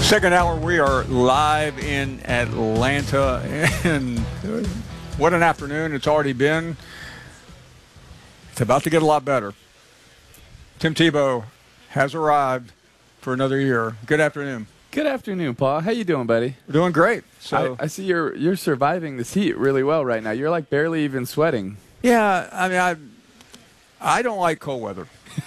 Second hour, we are live in Atlanta, and what an afternoon it's already been. It's about to get a lot better. Tim Tebow has arrived for another year. Good afternoon. Good afternoon, Paul. How you doing, buddy? We're doing great. So I see you're surviving this heat really well right now. You're like barely even sweating. Yeah, I mean, I don't like cold weather.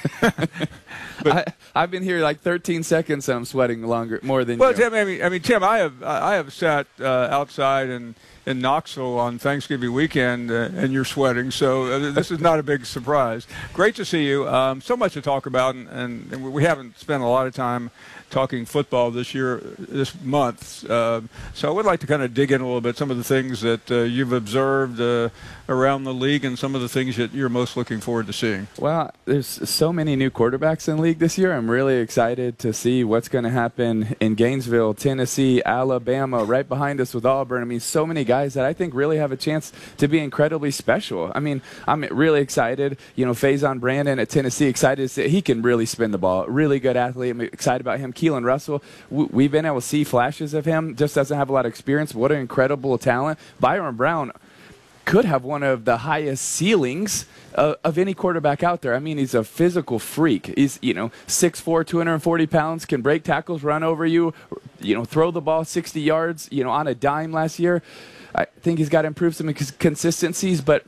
I've been here like 13 seconds and I'm sweating more than you. Well, Tim, Tim, I have sat outside in Knoxville on Thanksgiving weekend, and you're sweating, so this is not a big surprise. Great to see you. So much to talk about, and we haven't spent a lot of time talking football this month. So I would like to kind of dig in a little bit, some of the things that you've observed around the league and some of the things that you're most looking forward to seeing. Well, there's so many new quarterbacks in the league this year. I'm really excited to see what's going to happen in Gainesville, Tennessee, Alabama, right behind us with Auburn. I mean, so many guys that I think really have a chance to be incredibly special. I mean, I'm really excited. You know, Faison Brandon at Tennessee, excited to see he can really spin the ball. Really good athlete. I'm excited about him. Keelan Russell, we've been able to see flashes of him. Just doesn't have a lot of experience. What an incredible talent. Byron Brown could have one of the highest ceilings of any quarterback out there. I mean, he's a physical freak. He's, 6'4", 240 pounds, can break tackles, run over you, throw the ball 60 yards, on a dime last year. I think he's got to improve some consistencies, but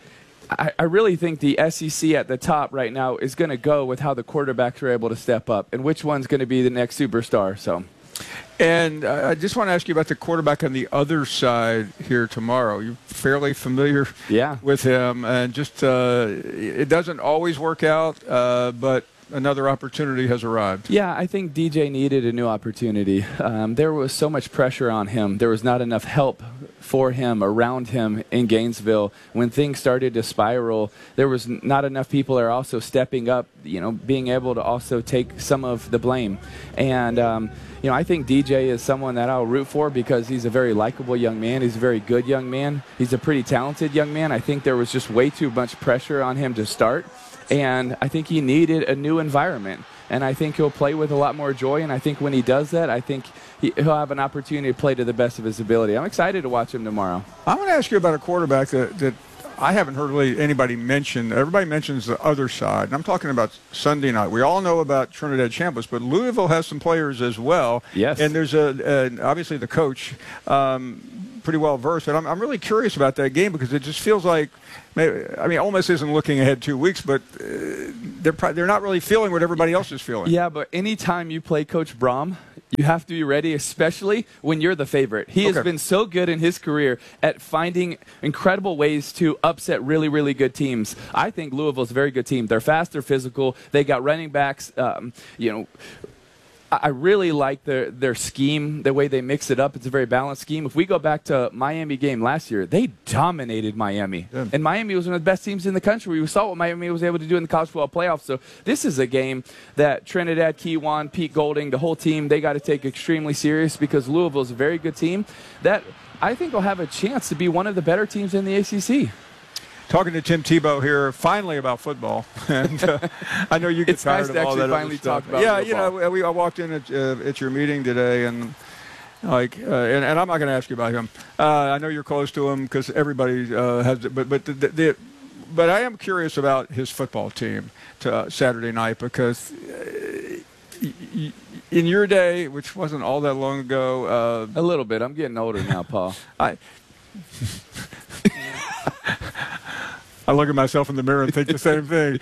I really think the SEC at the top right now is going to go with how the quarterbacks are able to step up and which one's going to be the next superstar. And I just want to ask you about the quarterback on the other side here tomorrow. You're fairly familiar with him, and just it doesn't always work out, but another opportunity has arrived. Yeah, I think DJ needed a new opportunity. There was so much pressure on him. There was not enough help for him, around him in Gainesville. When things started to spiral, there was not enough people that are also stepping up, being able to also take some of the blame. And, I think DJ is someone that I'll root for because he's a very likable young man. He's a very good young man. He's a pretty talented young man. I think there was just way too much pressure on him to start. And I think he needed a new environment. And I think he'll play with a lot more joy. And I think when he does that, I think he'll have an opportunity to play to the best of his ability. I'm excited to watch him tomorrow. I'm going to ask you about a quarterback that I haven't heard really anybody mention. Everybody mentions the other side. And I'm talking about Sunday night. We all know about Trinidad Chambliss, but Louisville has some players as well. Yes. And there's obviously the coach, pretty well versed. And I'm really curious about that game because it just feels like, Ole Miss isn't looking ahead 2 weeks, but they're not really feeling what everybody else is feeling. Yeah, but anytime you play Coach Brom, you have to be ready, especially when you're the favorite. He has been so good in his career at finding incredible ways to upset really, really good teams. I think Louisville's a very good team. They're fast, they're physical, they got running backs, I really like their scheme, the way they mix it up. It's a very balanced scheme. If we go back to Miami game last year, they dominated Miami. Yeah. And Miami was one of the best teams in the country. We saw what Miami was able to do in the college football playoffs. So this is a game that Trinidad, Kewan, Pete Golding, the whole team, they got to take extremely serious because Louisville is a very good team that I think will have a chance to be one of the better teams in the ACC. Talking to Tim Tebow here, finally about football, and I know you get tired of all that other stuff. Yeah, I walked in at your meeting today, and and I'm not going to ask you about him. I know you're close to him because everybody has, but I am curious about his football team to Saturday night because in your day, which wasn't all that long ago, a little bit. I'm getting older now, Paul. I look at myself in the mirror and think the same thing.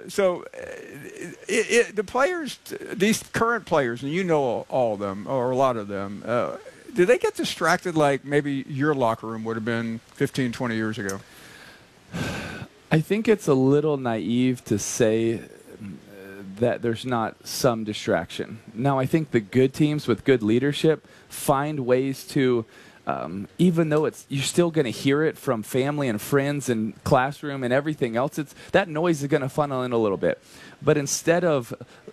The players, these current players, and you know all of them, or a lot of them, do they get distracted like maybe your locker room would have been 15, 20 years ago? I think it's a little naive to say that there's not some distraction. Now, I think the good teams with good leadership find ways to even though you're still going to hear it from family and friends and classroom and everything else, that noise is going to funnel in a little bit. But instead of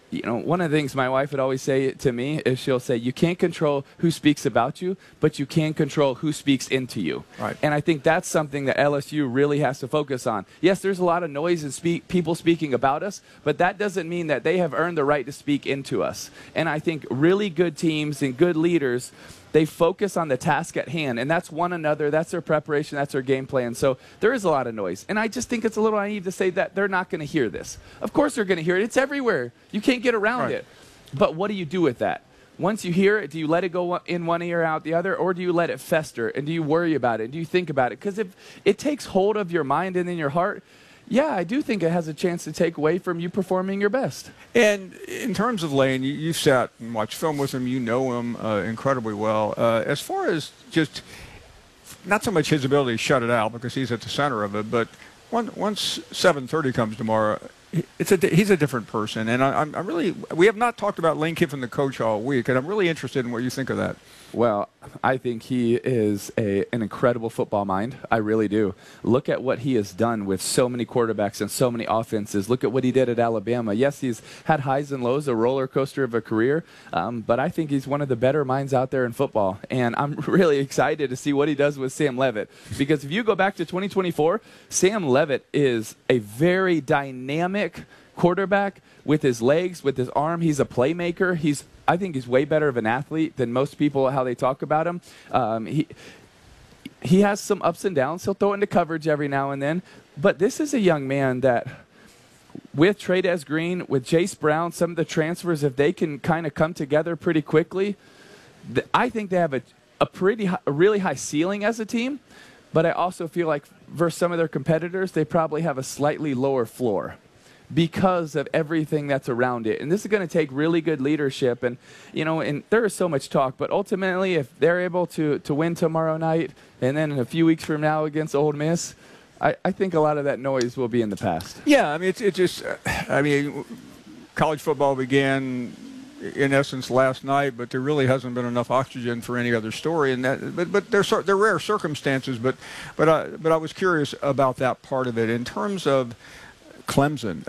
you know, one of the things my wife would always say to me is she'll say, you can't control who speaks about you, but you can control who speaks into you. Right. And I think that's something that LSU really has to focus on. Yes, there's a lot of noise and people speaking about us, but that doesn't mean that they have earned the right to speak into us. And I think really good teams and good leaders, they focus on the task at hand, and that's one another, that's their preparation, that's their game plan. So there is a lot of noise. And I just think it's a little naive to say that they're not going to hear this. Of course they're going to hear it. It's everywhere. You can't get around it. But what do you do with that? Once you hear it, do you let it go in one ear, out the other, or do you let it fester, and do you worry about it, do you think about it? Because if it takes hold of your mind and in your heart, yeah, I do think it has a chance to take away from you performing your best. And in terms of Lane, you've sat and watched film with him. You know him incredibly well. As far as just not so much his ability to shut it out because he's at the center of it, but once 7:30 comes tomorrow, he's a different person. And I'm really – we have not talked about Lane Kiffin, the coach, all week, and I'm really interested in what you think of that. Well, I think he is an incredible football mind. I really do. Look at what he has done with so many quarterbacks and so many offenses. Look at what he did at Alabama. Yes, he's had highs and lows, a roller coaster of a career, but I think he's one of the better minds out there in football. And I'm really excited to see what he does with Sam Leavitt. Because if you go back to 2024, Sam Leavitt is a very dynamic quarterback with his legs, with his arm. He's a playmaker. I think he's way better of an athlete than most people, how they talk about him. He has some ups and downs. He'll throw into coverage every now and then. But this is a young man that, with Trey'Dez Green, with Jace Brown, some of the transfers, if they can kind of come together pretty quickly, I think they have a really high ceiling as a team. But I also feel like versus some of their competitors, they probably have a slightly lower floor, because of everything that's around it. And this is going to take really good leadership. And, you know, and there is so much talk. But ultimately, if they're able to win tomorrow night and then in a few weeks from now against Ole Miss, I think a lot of that noise will be in the past. Yeah, I mean, it just I mean, college football began, in essence, last night, but there really hasn't been enough oxygen for any other story. And that, but they're rare circumstances. But I was curious about that part of it in terms of Clemson.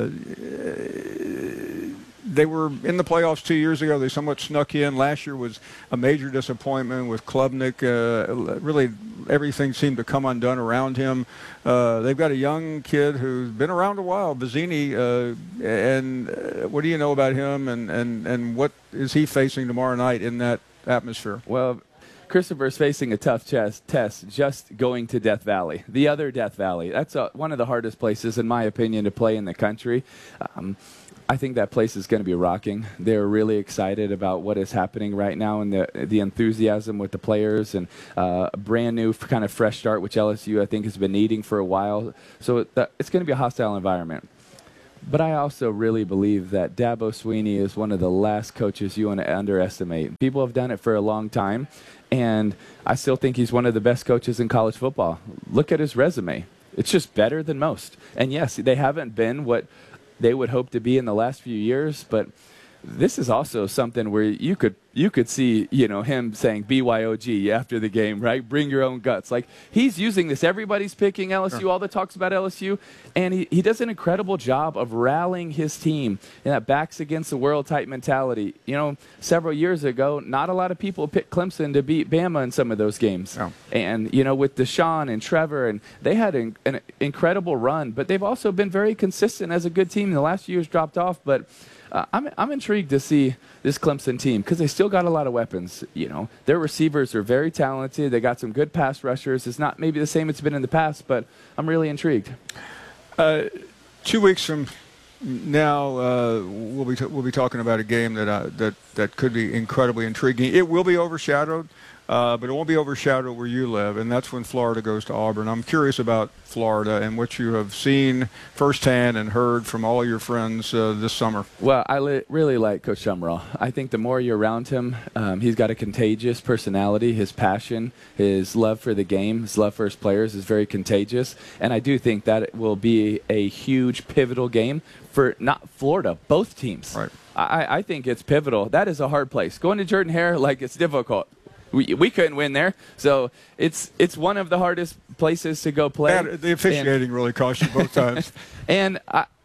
They were in the playoffs 2 years ago. They somewhat snuck in. Last year was a major disappointment with Klubnik. Really, everything seemed to come undone around him. They've got a young kid who's been around a while, Vizzini. And what do you know about him, and what is he facing tomorrow night in that atmosphere? Well, Christopher is facing a tough test just going to Death Valley, the other Death Valley. That's one of the hardest places, in my opinion, to play in the country. I think that place is going to be rocking. They're really excited about what is happening right now and the enthusiasm with the players and a brand new kind of fresh start, which LSU, I think, has been needing for a while. So it's going to be a hostile environment. But I also really believe that Dabo Swinney is one of the last coaches you want to underestimate. People have done it for a long time, and I still think he's one of the best coaches in college football. Look at his resume. It's just better than most. And yes, they haven't been what they would hope to be in the last few years, but this is also something where you could see, you know, him saying BYOG after the game, right? Bring your own guts. Like, he's using this. Everybody's picking LSU, all the talks about LSU, and he does an incredible job of rallying his team in that backs against the world type mentality. You know, several years ago, not a lot of people picked Clemson to beat Bama in some of those games. Oh. And, you know, with Deshaun and Trevor, and they had an incredible run, but they've also been very consistent as a good team. In the last few years dropped off, but I'm intrigued to see this Clemson team because they still got a lot of weapons. You know, their receivers are very talented. They got some good pass rushers. It's not maybe the same it's been in the past, but I'm really intrigued. 2 weeks from now, we'll be talking about a game that could be incredibly intriguing. It will be overshadowed. But it won't be overshadowed where you live, and that's when Florida goes to Auburn. I'm curious about Florida and what you have seen firsthand and heard from all your friends this summer. Well, I really like Coach Summerall. I think the more you're around him, he's got a contagious personality. His passion, his love for the game, his love for his players is very contagious, and I do think that it will be a huge pivotal game for not Florida, both teams. Right. I think it's pivotal. That is a hard place. Going to Jordan-Hare, like, it's difficult. We couldn't win there, so it's one of the hardest places to go play. And the officiating really cost you both times. And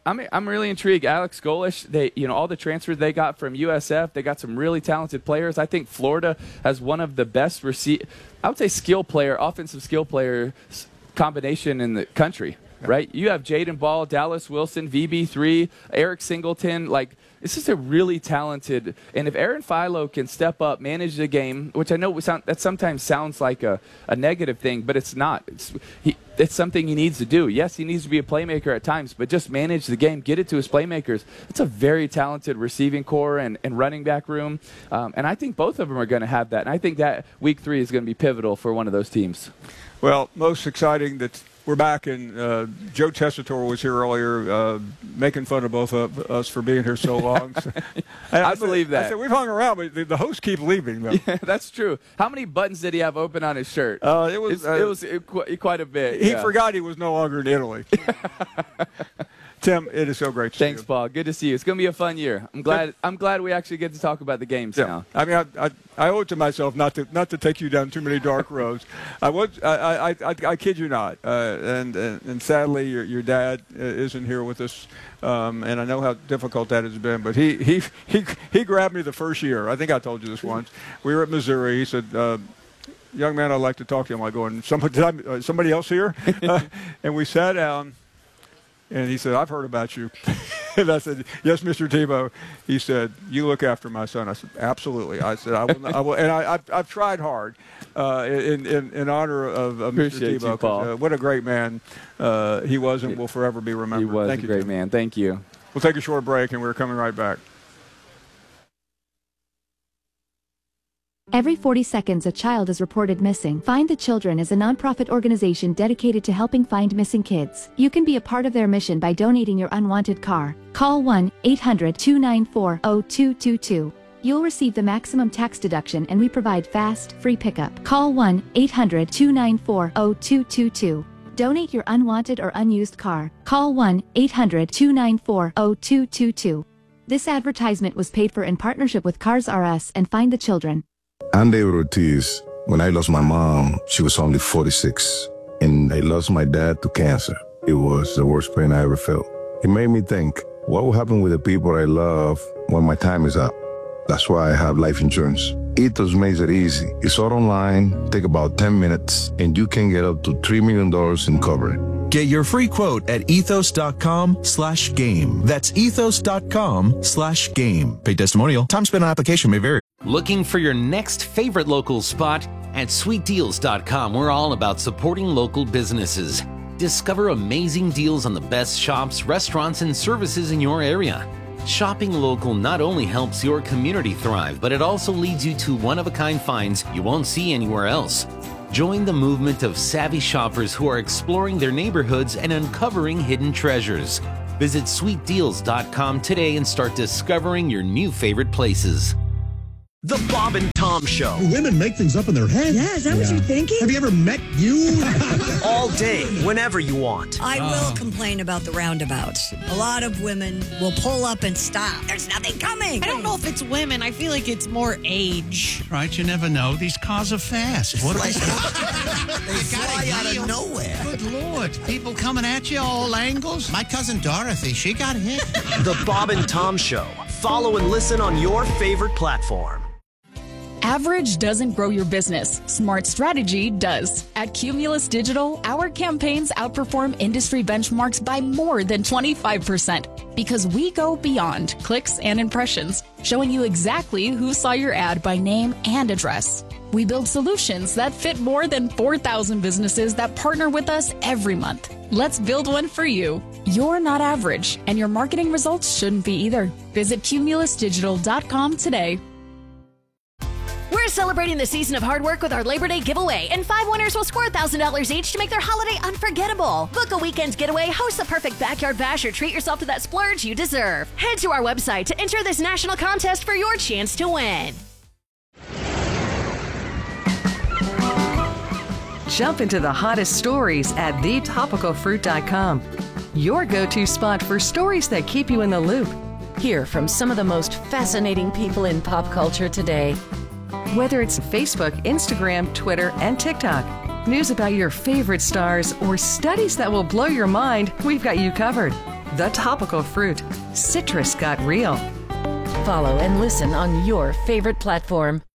I'm really intrigued. Alex Golish, all the transfers they got from USF, they got some really talented players. I think Florida has one of the best offensive skill player combination in the country. Right? You have Jaden Ball, Dallas Wilson, VB3, Eric Singleton. This is a really talented. And if Aaron Philo can step up, manage the game, which I know that sometimes sounds like a negative thing, but it's not. It's something he needs to do. Yes, he needs to be a playmaker at times, but just manage the game, get it to his playmakers. It's a very talented receiving core and running back room. And I think both of them are going to have that. And I think that week 3 is going to be pivotal for one of those teams. Well, most exciting that we're back, and Joe Tessitore was here earlier making fun of both of us for being here so long. I believe that. I said, we've hung around, but the hosts keep leaving, though. Yeah, that's true. How many buttons did he have open on his shirt? It was quite a bit. He forgot he was no longer in Italy. Tim, it is so great to see you. Thanks, Paul. Good to see you. It's going to be a fun year. I'm glad we actually get to talk about the games now. I mean, I owe it to myself not to take you down too many dark roads. I kid you not. And sadly, your dad isn't here with us, and I know how difficult that has been. But he grabbed me the first year. I think I told you this once. We were at Missouri. He said, "Young man, I'd like to talk to you." I'm like, going, somebody else here? And we sat down. And he said, "I've heard about you." And I said, "Yes, Mr. Tebow." He said, "You look after my son." I said, "Absolutely." I said, I will. And I've tried hard in honor of Mr. Tebow. You, Paul. What a great man he was and will forever be remembered. He was a great man. Thank you. We'll take a short break, and we're coming right back. Every 40 seconds, a child is reported missing. Find the Children is a nonprofit organization dedicated to helping find missing kids. You can be a part of their mission by donating your unwanted car. Call 1-800-294-0222. You'll receive the maximum tax deduction, and we provide fast, free pickup. Call 1-800-294-0222. Donate your unwanted or unused car. Call 1-800-294-0222. This advertisement was paid for in partnership with Cars R Us and Find the Children. I'm David Ortiz. When I lost my mom, she was only 46. And I lost my dad to cancer. It was the worst pain I ever felt. It made me think, what will happen with the people I love when my time is up? That's why I have life insurance. Ethos makes it easy. It's all online, take about 10 minutes, and you can get up to $3 million in coverage. Get your free quote at ethos.com/game. That's ethos.com/game. Paid testimonial. Time spent on application may vary. Looking for your next favorite local spot? At sweetdeals.com, we're all about supporting local businesses. Discover amazing deals on the best shops, restaurants, and services in your area. Shopping local not only helps your community thrive, but it also leads you to one-of-a-kind finds you won't see anywhere else. Join the movement of savvy shoppers who are exploring their neighborhoods and uncovering hidden treasures. Visit sweetdeals.com today and start discovering your new favorite places. The Bob and Tom Show. Women make things up in their head. Yeah, is that what you're thinking? Have you ever met you? All day, whenever you want. I will complain about the roundabouts. A lot of women will pull up and stop. There's nothing coming. I don't know if it's women. I feel like it's more age. Right, you never know. These cars are fast. What They fly out of nowhere. Good Lord. People coming at you all angles. My cousin Dorothy, she got hit. The Bob and Tom Show. Follow and listen on your favorite platform. Average doesn't grow your business. Smart strategy does. At Cumulus Digital, our campaigns outperform industry benchmarks by more than 25% because we go beyond clicks and impressions, showing you exactly who saw your ad by name and address. We build solutions that fit more than 4,000 businesses that partner with us every month. Let's build one for you. You're not average, and your marketing results shouldn't be either. Visit cumulusdigital.com today. We're celebrating the season of hard work with our Labor Day giveaway, and 5 winners will score $1,000 each to make their holiday unforgettable. Book a weekend's getaway, host the perfect backyard bash, or treat yourself to that splurge you deserve. Head to our website to enter this national contest for your chance to win. Jump into the hottest stories at thetopicalfruit.com. Your go-to spot for stories that keep you in the loop. Hear from some of the most fascinating people in pop culture today. Whether it's Facebook, Instagram, Twitter, and TikTok, news about your favorite stars, or studies that will blow your mind, we've got you covered. The Topical Fruit. Citrus got real. Follow and listen on your favorite platform.